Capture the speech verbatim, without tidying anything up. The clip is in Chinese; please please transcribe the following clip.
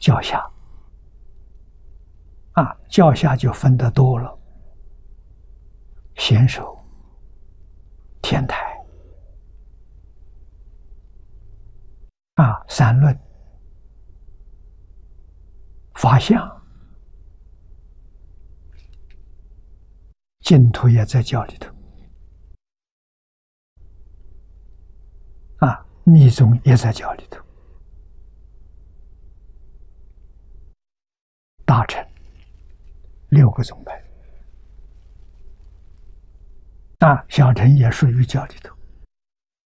教下啊，教下就分得多了，贤首、天台啊，三论、法相、净土也在教里头啊，密宗也在教里头，大乘六个宗派啊，小乘也属于教里头。